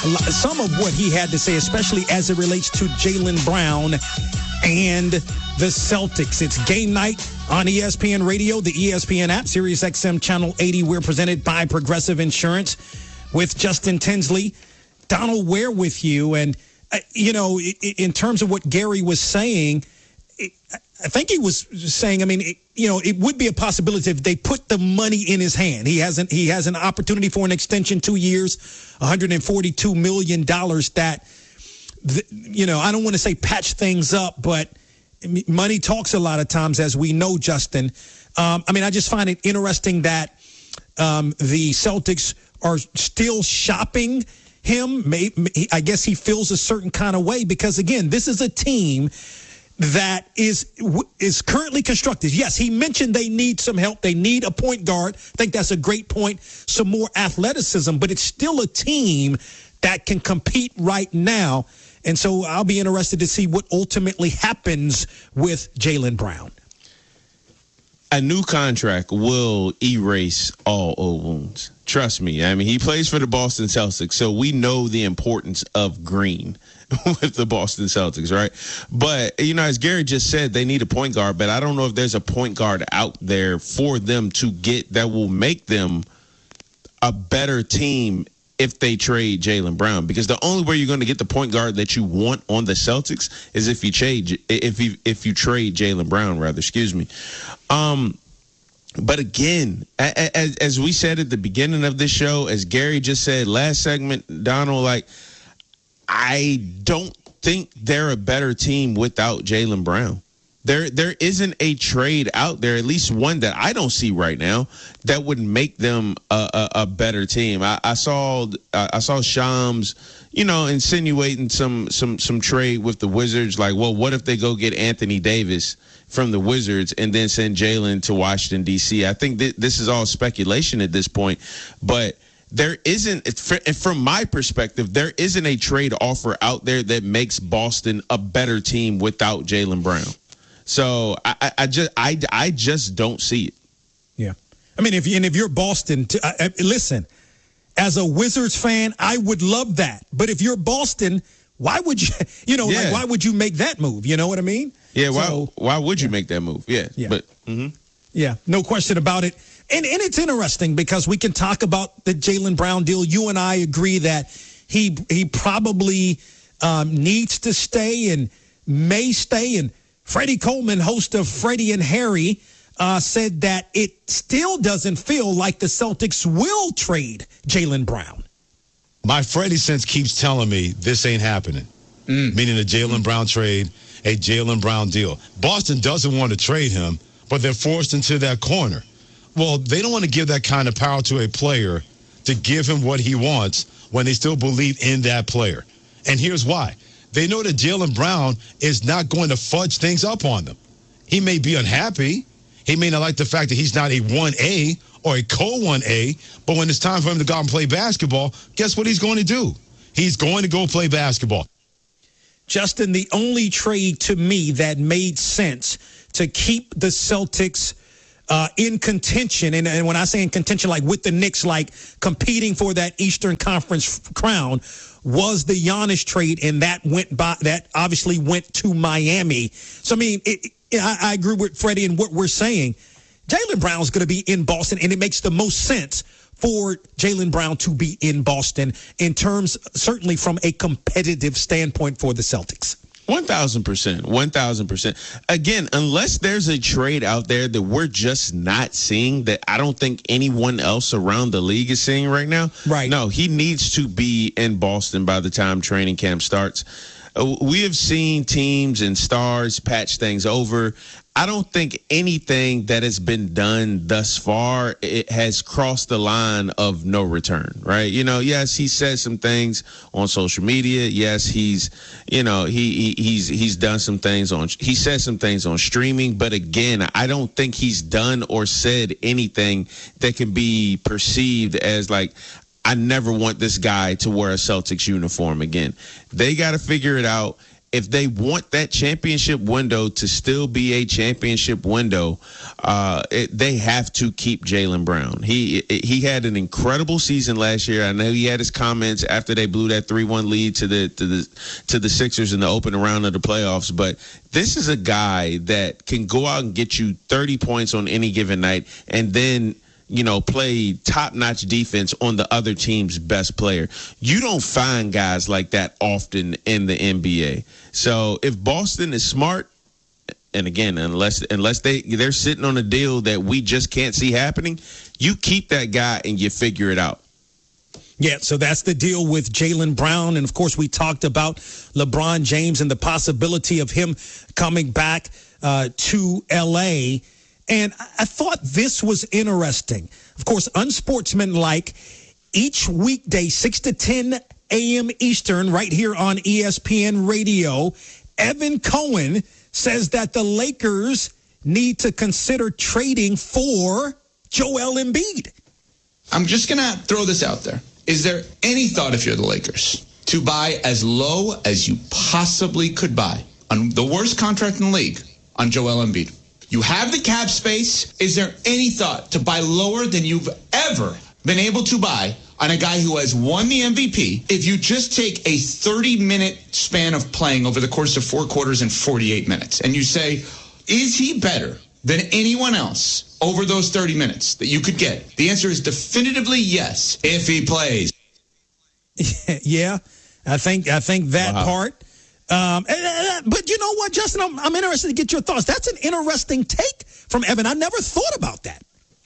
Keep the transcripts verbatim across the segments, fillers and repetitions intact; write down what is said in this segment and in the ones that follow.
some of what he had to say, especially as it relates to Jaylen Brown and the Celtics. It's game night on E S P N Radio, the E S P N app, Sirius X M Channel eighty. We're presented by Progressive Insurance with Justin Tinsley. Donald Ware with you. And, uh, you know, in terms of what Gary was saying, I think he was saying, I mean, it, you know, it would be a possibility if they put the money in his hand. He has an, he has an opportunity for an extension, two years, one hundred forty-two million dollars that, the, you know, I don't want to say patch things up, but money talks a lot of times, as we know, Justin. Um, I mean, I just find it interesting that um, the Celtics are still shopping him. Maybe, I guess he feels a certain kind of way because, again, this is a team that is is currently constructed. Yes, he mentioned they need some help. They need a point guard. I think that's a great point. Some more athleticism, but it's still a team that can compete right now. And so I'll be interested to see what ultimately happens with Jaylen Brown. A new contract will erase all old wounds. Trust me. I mean, he plays for the Boston Celtics, so we know the importance of green with the Boston Celtics, right? But, you know, as Gary just said, they need a point guard, but I don't know if there's a point guard out there for them to get that will make them a better team if they trade Jaylen Brown, because the only way you're going to get the point guard that you want on the Celtics is if you trade if you if you trade Jaylen Brown, rather, excuse me. Um, but again, as, as we said at the beginning of this show, as Gary just said last segment, Donald, like, I don't think they're a better team without Jaylen Brown. There, there isn't a trade out there, at least one that I don't see right now, that would make them a, a, a better team. I, I saw, I saw Shams, you know, insinuating some, some, some trade with the Wizards. Like, well, what if they go get Anthony Davis from the Wizards and then send Jaylen to Washington, D C? I think th- this is all speculation at this point, but there isn't, from my perspective, there isn't a trade offer out there that makes Boston a better team without Jaylen Brown. So I, I just I, I just don't see it. Yeah, I mean, if you, and if you're Boston, to, I, I, listen, as a Wizards fan, I would love that. But if you're Boston, why would you? You know, yeah. like why would you make that move? You know what I mean? Yeah. Why? So, why would you yeah. make that move? Yeah. Yeah. But mm-hmm. yeah, no question about it. And and it's interesting because we can talk about the Jaylen Brown deal. You and I agree that he he probably um, needs to stay and may stay. And Freddie Coleman, host of Freddie and Harry, uh, said that it still doesn't feel like the Celtics will trade Jaylen Brown. My Freddie sense keeps telling me this ain't happening, mm. meaning a Jaylen mm. Brown trade, a Jaylen Brown deal. Boston doesn't want to trade him, but they're forced into that corner. Well, they don't want to give that kind of power to a player to give him what he wants when they still believe in that player. And here's why. They know that Jaylen Brown is not going to fudge things up on them. He may be unhappy. He may not like the fact that he's not a one A or a co one A, but when it's time for him to go out and play basketball, guess what he's going to do? He's going to go play basketball. Justin, the only trade to me that made sense to keep the Celtics uh, in contention, and, and when I say in contention, like with the Knicks, like competing for that Eastern Conference crown, was the Giannis trade, and that went by. That obviously went to Miami. So I mean, it, it, I, I agree with Freddie and what we're saying. Jaylen Brown's going to be in Boston, and it makes the most sense for Jaylen Brown to be in Boston in terms, certainly from a competitive standpoint for the Celtics. One thousand percent. One thousand percent. Again, unless there's a trade out there that we're just not seeing, that I don't think anyone else around the league is seeing right now. Right. No, he needs to be in Boston by the time training camp starts. Uh, we have seen teams and stars patch things over. I don't think anything that has been done thus far, it has crossed the line of no return, right? You know, yes, he said some things on social media. Yes, he's, you know, he, he he's he's done some things on, he said some things on streaming. But again, I don't think he's done or said anything that can be perceived as like, I never want this guy to wear a Celtics uniform again. They got to figure it out. if they want that championship window to still be a championship window, uh, it, they have to keep Jaylen Brown. He he had an incredible season last year. I know he had his comments after they blew that three one lead to the to the to the Sixers in the opening round of the playoffs. But this is a guy that can go out and get you thirty points on any given night, and then, you know, play top-notch defense on the other team's best player. You don't find guys like that often in the N B A. So if Boston is smart, and again, unless unless they, they're sitting on a deal that we just can't see happening, you keep that guy and you figure it out. Yeah, so that's the deal with Jaylen Brown. And, of course, we talked about LeBron James and the possibility of him coming back uh, to L A, and I thought this was interesting. Of course, unsportsmanlike, each weekday, six to ten a.m. Eastern, right here on E S P N Radio, Evan Cohen says that the Lakers need to consider trading for Joel Embiid. I'm just going to throw this out there. Is there any thought, if you're the Lakers, to buy as low as you possibly could buy on the worst contract in the league on Joel Embiid? You have the cap space. Is there any thought to buy lower than you've ever been able to buy on a guy who has won the M V P? If you just take a thirty-minute span of playing over the course of four quarters and forty-eight minutes, and you say, is he better than anyone else over those thirty minutes that you could get? The answer is definitively yes, if he plays. Yeah, I think I think that wow. part. Um, but you know what, Justin, I'm, I'm interested to get your thoughts. That's an interesting take from Evan. I never thought about that.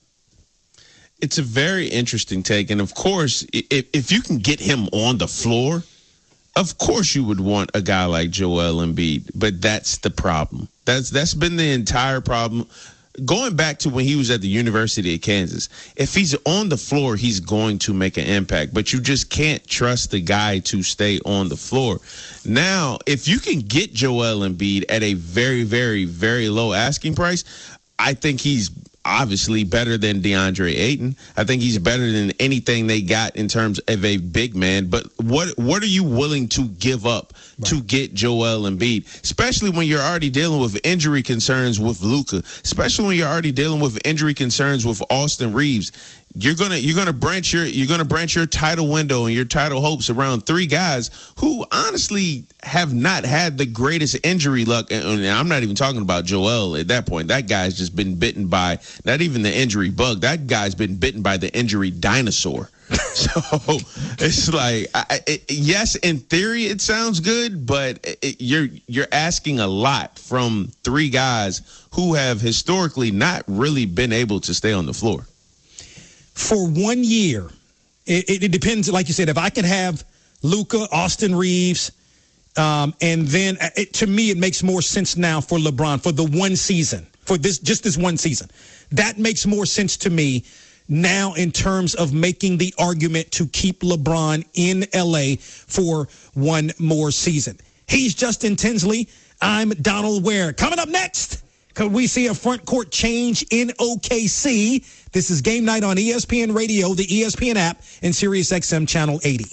It's a very interesting take. And, of course, if, if you can get him on the floor, of course you would want a guy like Joel Embiid. But that's the problem. That's That's been the entire problem. Going back to when he was at the University of Kansas, if he's on the floor, he's going to make an impact. But you just can't trust the guy to stay on the floor. Now, if you can get Joel Embiid at a very, very, very low asking price, I think he's obviously better than DeAndre Ayton. I think he's better than anything they got in terms of a big man. But what what are you willing to give up right. to get Joel Embiid, especially when you're already dealing with injury concerns with Luka, especially when you're already dealing with injury concerns with Austin Reeves? You're gonna you're gonna branch your you're gonna branch your title window and your title hopes around three guys who honestly have not had the greatest injury luck. And I'm not even talking about Joel at that point. That guy's just been bitten by not even the injury bug. That guy's been bitten by the injury dinosaur. So it's like, I, it, yes, in theory it sounds good, but it, you're you're asking a lot from three guys who have historically not really been able to stay on the floor. For one year, it, it, it depends. Like you said, if I could have Luka, Austin Reeves, um, and then it, to me, it makes more sense now for LeBron for the one season, for this just this one season. That makes more sense to me now in terms of making the argument to keep LeBron in L A for one more season. He's Justin Tinsley. I'm Donald Ware. Coming up next, could we see a front court change in O K C? This is Game Night on E S P N Radio, the E S P N app, and Sirius X M Channel eighty.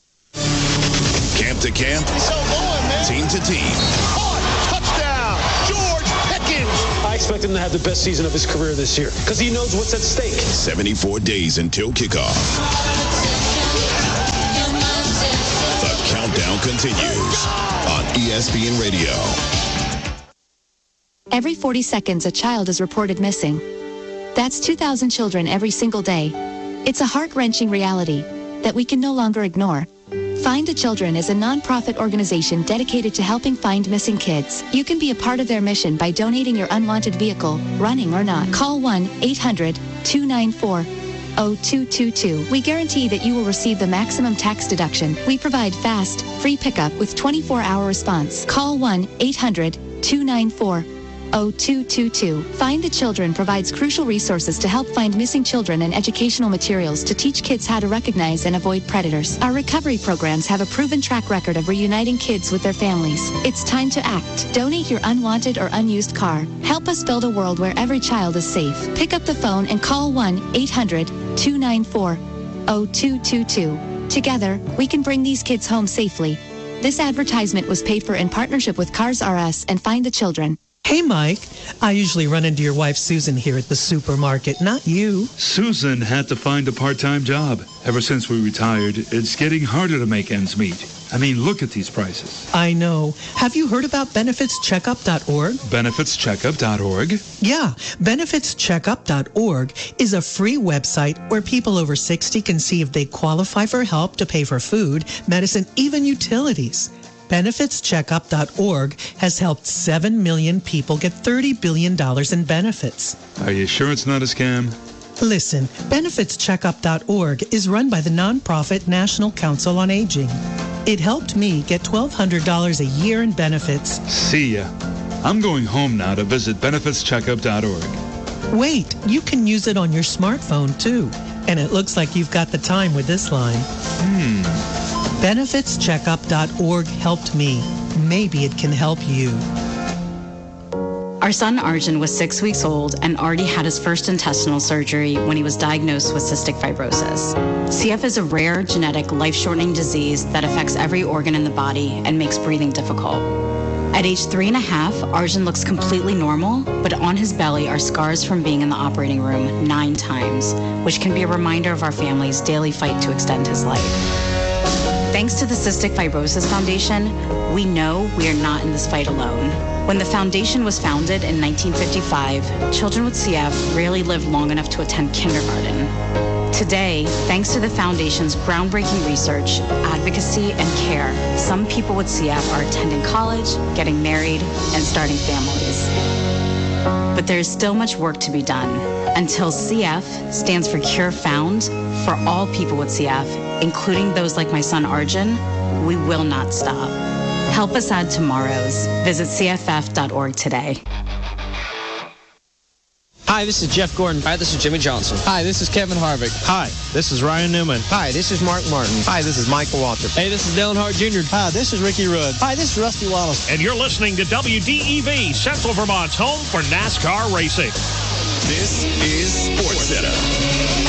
Camp to camp, so going, man. Team to team. Caught, touchdown, George Pickens. I expect him to have the best season of his career this year because he knows what's at stake. seventy-four days until kickoff. The countdown continues on E S P N Radio. Every forty seconds, a child is reported missing. That's two thousand children every single day. It's a heart-wrenching reality that we can no longer ignore. Find the Children is a nonprofit organization dedicated to helping find missing kids. You can be a part of their mission by donating your unwanted vehicle, running or not. Call one eight hundred two nine four oh two two two. We guarantee that you will receive the maximum tax deduction. We provide fast, free pickup with twenty-four hour response. Call one eight hundred two nine four oh two two two. Find the Children provides crucial resources to help find missing children and educational materials to teach kids how to recognize and avoid predators. Our recovery programs have a proven track record of reuniting kids with their families. It's time to act. Donate your unwanted or unused car. Help us build a world where every child is safe. Pick up the phone and call one eight hundred two nine four oh two two two. Together, we can bring these kids home safely. This advertisement was paid for in partnership with Cars R Us and Find the Children. Hey, Mike. I usually run into your wife, Susan, here at the supermarket, not you. Susan had to find a part-time job. Ever since we retired, it's getting harder to make ends meet. I mean, look at these prices. I know. Have you heard about benefits checkup dot org? benefits checkup dot org? Yeah. benefits checkup dot org is a free website where people over sixty can see if they qualify for help to pay for food, medicine, even utilities. benefits checkup dot org has helped seven million people get thirty billion dollars in benefits. Are you sure it's not a scam? Listen, benefits checkup dot org is run by the nonprofit National Council on Aging. It helped me get twelve hundred dollars a year in benefits. See ya. I'm going home now to visit benefits checkup dot org. Wait, you can use it on your smartphone too. And it looks like you've got the time with this line. Hmm. benefits checkup dot org helped me. Maybe it can help you. Our son Arjun was six weeks old and already had his first intestinal surgery when he was diagnosed with cystic fibrosis. C F is a rare, genetic, life-shortening disease that affects every organ in the body and makes breathing difficult. At age three and a half, Arjun looks completely normal, but on his belly are scars from being in the operating room nine times, which can be a reminder of our family's daily fight to extend his life. Thanks to the Cystic Fibrosis Foundation, we know we are not in this fight alone. When the foundation was founded in nineteen fifty-five, children with C F rarely lived long enough to attend kindergarten. Today, thanks to the foundation's groundbreaking research, advocacy, and care, some people with C F are attending college, getting married, and starting families. But there is still much work to be done. Until C F stands for Cure Found for all people with C F, including those like my son Arjun, we will not stop. Help us add tomorrows. Visit C F F dot org today. Hi, this is Jeff Gordon. Hi, this is Jimmy Johnson. Hi, this is Kevin Harvick. Hi, this is Ryan Newman. Hi, this is Mark Martin. Hi, this is Michael Waltrip. Hey, this is Dale Hart Junior Hi, this is Ricky Rudd. Hi, this is Rusty Wallace. And you're listening to W D E V, Central Vermont's home for NASCAR racing. This is SportsCenter.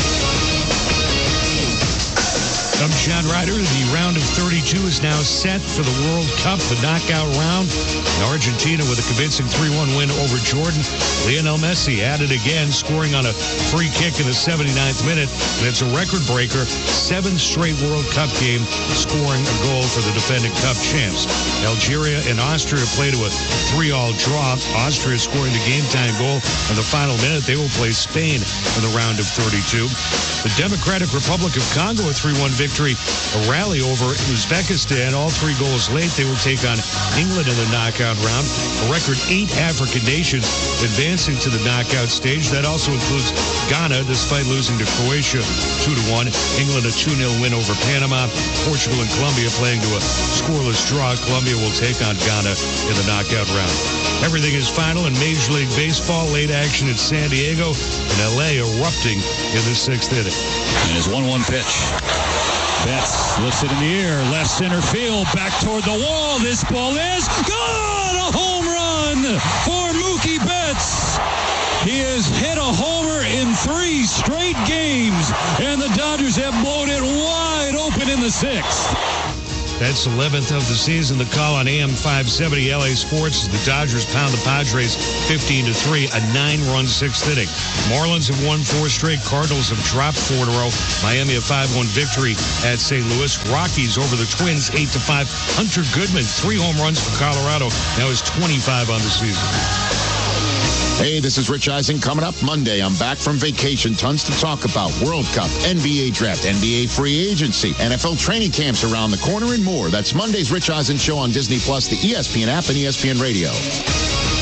I'm John Ryder. The round of thirty-two is now set for the World Cup, the knockout round. And Argentina with a convincing three one win over Jordan. Lionel Messi added again, scoring on a free kick in the seventy-ninth minute. And it's a record breaker, seven straight World Cup game, scoring a goal for the defending Cup champs. Algeria and Austria play to a three all draw. Austria scoring the game-time goal in the final minute. They will play Spain in the round of thirty-two. The Democratic Republic of Congo, a three one victory. A rally over Uzbekistan. All three goals late. They will take on England in the knockout round. A record eight African nations advancing to the knockout stage. That also includes Ghana, despite losing to Croatia two to one. England a two nil win over Panama. Portugal and Colombia playing to a scoreless draw. Colombia will take on Ghana in the knockout round. Everything is final in Major League Baseball. Late action in San Diego and L A erupting in the sixth inning. And his one one pitch. Betts lifts it in the air, left center field, back toward the wall. This ball is gone! A home run for Mookie Betts. He has hit a homer in three straight games, and the Dodgers have blown it wide open in the sixth. That's eleventh of the season. The call on A M five seventy L A Sports as the Dodgers pound the Padres fifteen to three, a nine-run sixth inning. Marlins have won four straight. Cardinals have dropped four in a row. Miami a five one victory at Saint Louis. Rockies over the Twins eight to five. Hunter Goodman, three home runs for Colorado. Now is twenty-five on the season. Hey, this is Rich Eisen. Coming up Monday, I'm back from vacation. Tons to talk about. World Cup, N B A Draft, N B A Free Agency, N F L training camps around the corner, and more. That's Monday's Rich Eisen Show on Disney Plus, the E S P N app, and E S P N Radio.